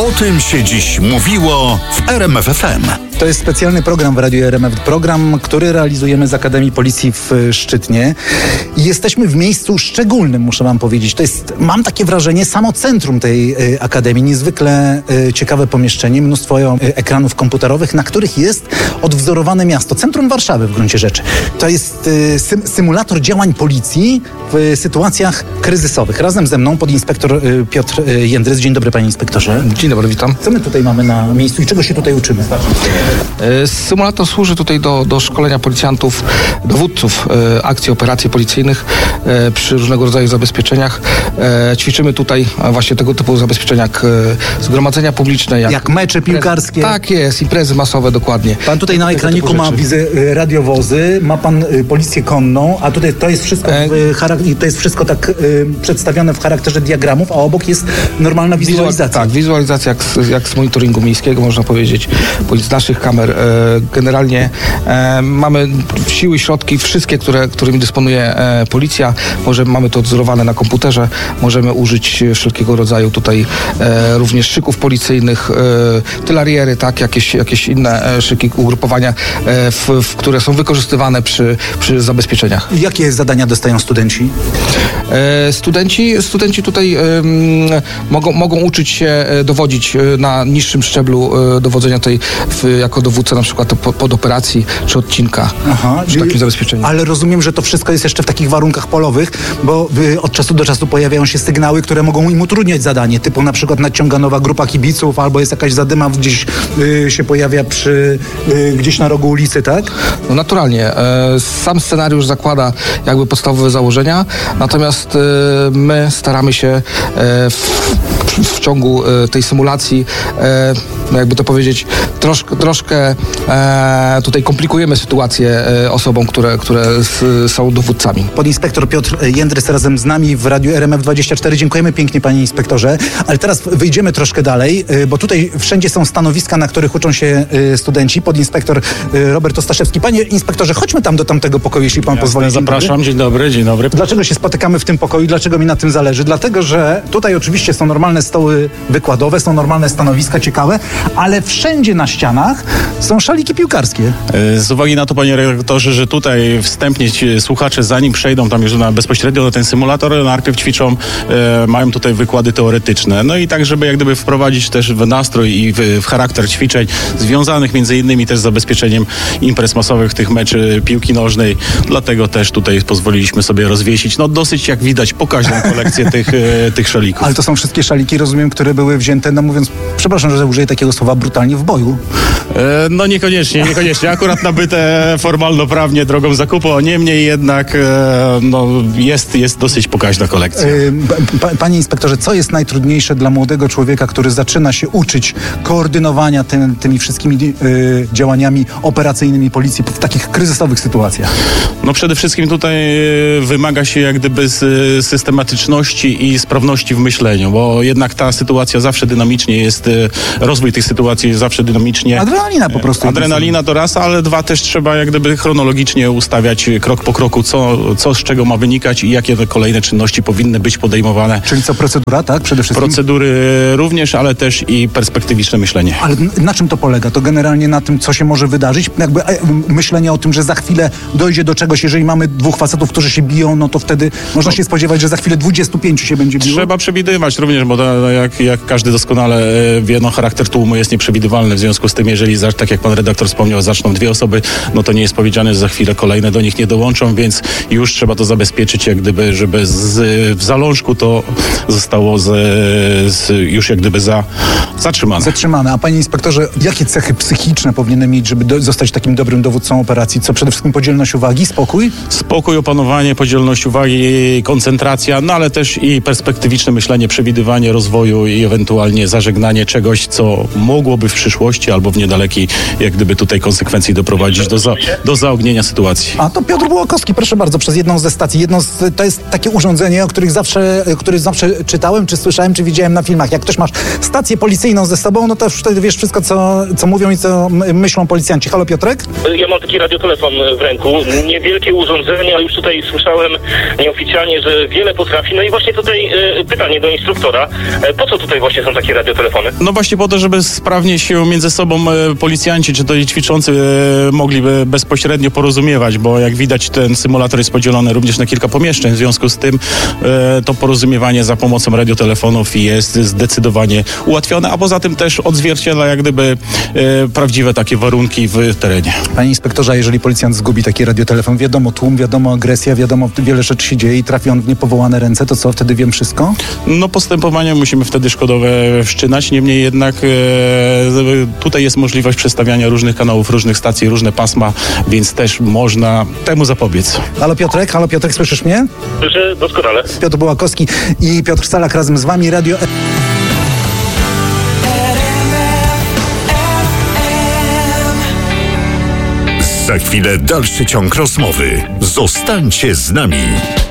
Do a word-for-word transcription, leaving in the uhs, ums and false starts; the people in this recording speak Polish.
O tym się dziś mówiło w R M F F M. To jest specjalny program w Radiu R M F, program, który realizujemy z Akademii Policji w Szczytnie. I jesteśmy w miejscu szczególnym, muszę wam powiedzieć. To jest, mam takie wrażenie, samo centrum tej y, Akademii. Niezwykle y, ciekawe pomieszczenie, mnóstwo y, ekranów komputerowych, na których jest odwzorowane miasto. Centrum Warszawy w gruncie rzeczy. To jest y, sym, symulator działań policji w sytuacjach kryzysowych. Razem ze mną podinspektor y, Piotr y, Jędrys. Dzień dobry, panie inspektorze. Dzień dobry, witam. Co my tutaj mamy na miejscu i czego się tutaj uczymy? Symulator służy tutaj do, do szkolenia policjantów, dowódców e, akcji, operacji policyjnych e, przy różnego rodzaju zabezpieczeniach. E, ćwiczymy tutaj właśnie tego typu zabezpieczenia jak e, zgromadzenia publiczne. Jak, jak mecze piłkarskie. Tak jest, imprezy masowe dokładnie. Pan tutaj na ekraniku ma widzę radiowozy, ma pan y, policję konną, a tutaj to jest wszystko, w, charak- to jest wszystko tak y, przedstawione w charakterze diagramów, a obok jest normalna wizualizacja. Tak, wizualizacja jak z, jak z monitoringu miejskiego, można powiedzieć, z naszych kamer. Generalnie e, mamy siły, środki, wszystkie, które, którymi dysponuje e, policja. Może mamy to odzorowane na komputerze. Możemy użyć wszelkiego rodzaju tutaj e, również szyków policyjnych, e, tylariery, tak, jakieś, jakieś inne e, szyki, ugrupowania, e, w, w, które są wykorzystywane przy, przy zabezpieczeniach. Jakie zadania dostają studenci? E, studenci, studenci tutaj e, mogą, mogą uczyć się dowodzić na niższym szczeblu e, dowodzenia tej w, jako dowódca na przykład pod operacji czy odcinka. Aha, przy takim zabezpieczeniu. Ale rozumiem, że to wszystko jest jeszcze w takich warunkach polowych, bo y, od czasu do czasu pojawiają się sygnały, które mogą im utrudniać zadanie, typu na przykład nadciąga nowa grupa kibiców, albo jest jakaś zadyma gdzieś y, się pojawia przy y, gdzieś na rogu ulicy, tak? No naturalnie. E, sam scenariusz zakłada jakby podstawowe założenia, natomiast e, my staramy się e, w, w ciągu e, tej symulacji, e, jakby to powiedzieć, troszkę, troszkę e, tutaj komplikujemy sytuację e, osobom, które, które s, są dowódcami. Podinspektor Piotr Jędrys razem z nami w Radiu R M F dwadzieścia cztery. Dziękujemy pięknie, panie inspektorze. Ale teraz wyjdziemy troszkę dalej, bo tutaj wszędzie są stanowiska, na których uczą się studenci. Podinspektor Robert Ostaszewski. Panie inspektorze, chodźmy tam do tamtego pokoju, jeśli pan Jasne, pozwoli. zapraszam. Dzień dobry, dzień dobry. Dlaczego się spotykamy w tym pokoju? Dlaczego mi na tym zależy? Dlatego, że tutaj oczywiście są normalne stoły wykładowe, są normalne stanowiska ciekawe, ale wszędzie na ścianach są szaliki piłkarskie. Z uwagi na to, panie redaktorze, że tutaj wstępnie ci słuchacze, zanim przejdą tam już na, bezpośrednio na ten symulator, najpierw ćwiczą, e, mają tutaj wykłady teoretyczne. No i tak, żeby jak gdyby wprowadzić też w nastrój i w, w charakter ćwiczeń związanych między innymi też z zabezpieczeniem imprez masowych, tych meczy piłki nożnej. Dlatego też tutaj pozwoliliśmy sobie rozwiesić, no dosyć jak widać pokaźną kolekcję tych, e, tych szalików. Ale to są wszystkie szaliki, rozumiem, które były wzięte, no mówiąc, przepraszam, że użyję takiego słowa, brutalnie w boju. E, no niekoniecznie, niekoniecznie. Akurat nabyte formalno-prawnie drogą zakupu, a niemniej jednak e, no, jest, jest dosyć pokaźna kolekcja. Yy, pa, panie inspektorze, co jest najtrudniejsze dla młodego człowieka, który zaczyna się uczyć koordynowania tym, tymi wszystkimi yy, działaniami operacyjnymi policji w takich kryzysowych sytuacjach? No przede wszystkim tutaj wymaga się jak gdyby z systematyczności i sprawności w myśleniu, bo jednak ta sytuacja zawsze dynamicznie jest, rozwój tych sytuacji jest zawsze dynamicznie. Adrenalina po prostu. Adrenalina to raz, ale dwa też trzeba jak gdyby chronologicznie ustawiać krok po kroku, co, co z czego ma wynikać i jakie te kolejne czynności powinny być podejmowane. Czyli co, procedura, tak? Przede wszystkim? Procedury również, ale też i perspektywiczne myślenie. Ale na czym to polega? To generalnie na tym, co się może wydarzyć? Jakby myślenie o tym, że za chwilę dojdzie do czegoś, jeżeli mamy dwóch facetów, którzy się biją, no to wtedy można się spodziewać, że za chwilę dwudziestu pięciu się będzie biło? Trzeba przewidywać również, bo to, jak, jak każdy doskonale wie, no charakter tłumu jest nieprzewidywalny, w związku z tym, jeżeli, tak jak pan redaktor wspomniał, zaczną dwie osoby, no to nie jest powiedziane, że za chwilę kolejne do nich nie dołączą, więc już trzeba to zabezpieczyć, jak gdyby, żeby z, w zalążku to zostało z, z, już jak gdyby za, zatrzymane. Zatrzymane. A panie inspektorze, jakie cechy psychiczne powinny mieć, żeby do, zostać takim dobrym dowódcą operacji? Co, przede wszystkim podzielność uwagi, spokój? Spokój, opanowanie, podzielność uwagi, koncentracja, no ale też i perspektywiczne myślenie, przewidywanie rozwoju i ewentualnie zażegnanie czegoś, co mogłoby w przyszłości albo w niedalekiej, jak gdyby tutaj konsekwencji doprowadzić do, za, do zaognienia sytuacji. A to Piotr Bułakowski, proszę bardzo, przez jedną ze stacji. Jedno z, to jest takie urządzenie, o których zawsze, których zawsze czytałem, czy słyszałem, czy widziałem na filmach. Jak ktoś masz stację policyjną ze sobą, no to już wtedy wiesz wszystko, co, co mówią i co myślą policjanci. Halo, Piotrek? Ja mam taki radiotelefon w ręku. Niewielkie urządzenie, ale już tutaj słyszałem nieoficjalnie, że wiele potrafi. No i właśnie tutaj e, pytanie do instruktora. E, po co tutaj właśnie są takie radiotelefony? No właśnie po to, żeby sprawnie się między sobą e, policjanci czy to i ćwiczący e, mogliby bezpośrednio porozumiewać, bo jak widać ten symulator jest podzielony również na kilka pomieszczeń, w związku z tym e, to porozumiewanie za pomocą radiotelefonów jest zdecydowanie ułatwione, a poza tym też odzwierciedla jak gdyby e, prawdziwe takie warunki w terenie. Panie inspektorze, a jeżeli policjant zgubi taki radiotelefon, wiadomo tłum, wiadomo agresja, wiadomo wiele rzeczy się dzieje i trafi on w niepowołane ręce, to co, wtedy wiem wszystko? No postępowania musimy wtedy szkodowe wszczynać, niemniej jednak e, tutaj jest możliwość przestawiania różnych kanałów, różnych stacji, różne pasma, więc też można temu zapobiec. Halo Piotrek, halo Piotrek, słyszysz mnie? Słyszę doskonale. Piotr Bułakowski i Piotr Salak razem z wami, Radio... Za chwilę dalszy ciąg rozmowy. Zostańcie z nami.